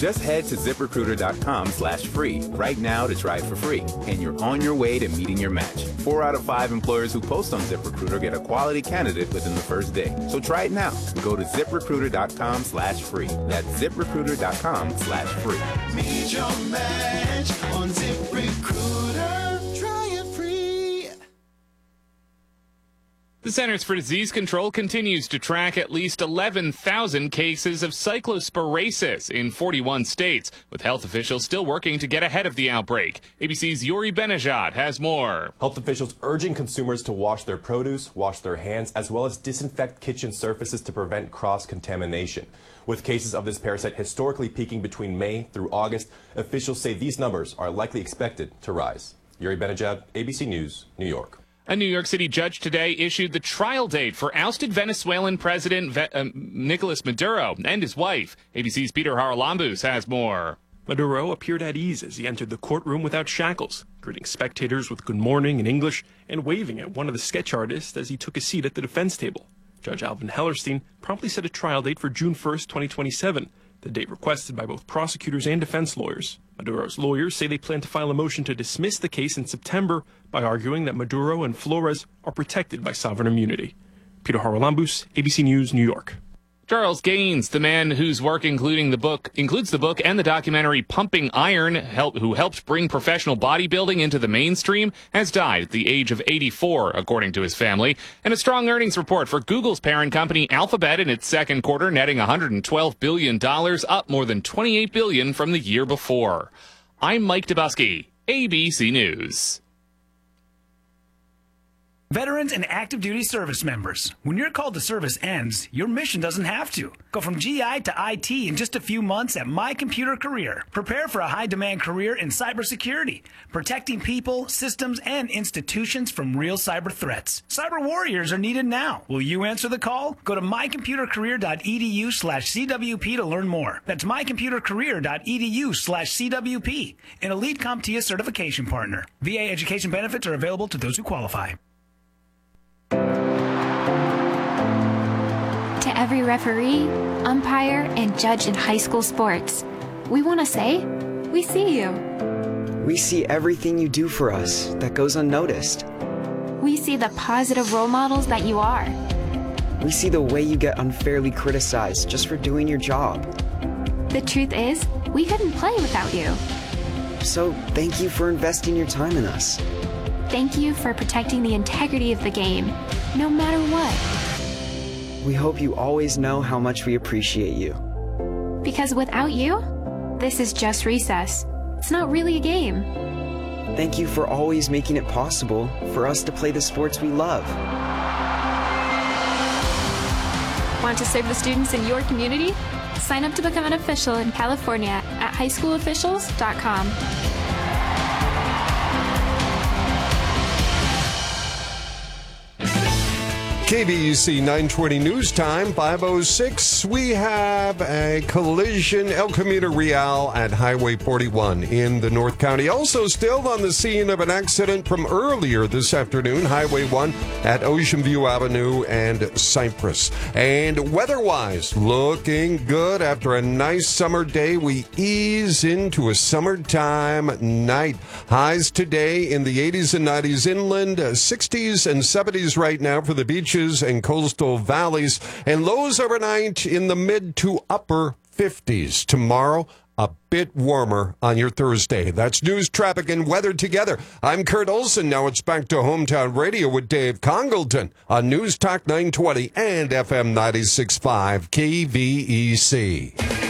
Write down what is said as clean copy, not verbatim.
Just head to ZipRecruiter.com/free right now to try it for free, and you're on your way to meeting your match. 4 out of 5 employers who post on ZipRecruiter get a quality candidate within the first day. So try it now. Go to ZipRecruiter.com/free. That's ZipRecruiter.com/free. Meet your match on ZipRecruiter. Try it free. The Centers for Disease Control continues to track at least 11,000 cases of cyclosporasis in 41 states, with health officials still working to get ahead of the outbreak. ABC's Yuri Benajad has more. Health officials urging consumers to wash their produce, wash their hands, as well as disinfect kitchen surfaces to prevent cross-contamination. With cases of this parasite historically peaking between May through August, officials say these numbers are likely expected to rise. Yuri Benajad, ABC News, New York. A New York City judge today issued the trial date for ousted Venezuelan President Nicolas Maduro and his wife. ABC's Peter Haralambous has more. Maduro appeared at ease as he entered the courtroom without shackles, greeting spectators with good morning in English and waving at one of the sketch artists as he took a seat at the defense table. Judge Alvin Hellerstein promptly set a trial date for June 1st, 2027, the date requested by both prosecutors and defense lawyers. Maduro's lawyers say they plan to file a motion to dismiss the case in September by arguing that Maduro and Flores are protected by sovereign immunity. Peter Haralambous, ABC News, New York. Charles Gaines, the man whose work includes the book and the documentary Pumping Iron, who helped bring professional bodybuilding into the mainstream, has died at the age of 84, according to his family. And a strong earnings report for Google's parent company Alphabet in its second quarter, netting $112 billion, up more than $28 billion from the year before. I'm Mike Dubusky, ABC News. Veterans and active duty service members, when your call to service ends, your mission doesn't have to. Go from GI to IT in just a few months at My Computer Career. Prepare for a high-demand career in cybersecurity, protecting people, systems, and institutions from real cyber threats. Cyber warriors are needed now. Will you answer the call? Go to mycomputercareer.edu/CWP to learn more. That's mycomputercareer.edu/CWP, an elite CompTIA certification partner. VA education benefits are available to those who qualify. To every referee, umpire, and judge in high school sports, we want to say, we see you. We see everything you do for us that goes unnoticed. We see the positive role models that you are. We see the way you get unfairly criticized just for doing your job. The truth is, we couldn't play without you. So thank you for investing your time in us. Thank you for protecting the integrity of the game, no matter what. We hope you always know how much we appreciate you. Because without you, this is just recess. It's not really a game. Thank you for always making it possible for us to play the sports we love. Want to serve the students in your community? Sign up to become an official in California at highschoolofficials.com. KBEC 920 News Time, 5:06. We have a collision, El Camino Real at Highway 41 in the North County. Also still on the scene of an accident from earlier this afternoon, Highway 1 at Ocean View Avenue and Cypress. And weather-wise, looking good. After a nice summer day, we ease into a summertime night. Highs today in the 80s and 90s inland, 60s and 70s right now for the beaches and coastal valleys, and lows overnight in the mid to upper 50s. Tomorrow, a bit warmer on your Thursday. That's news, traffic, and weather together. I'm Kurt Olson. Now it's back to Hometown Radio with Dave Congleton on News Talk 920 and FM 96.5 KVEC.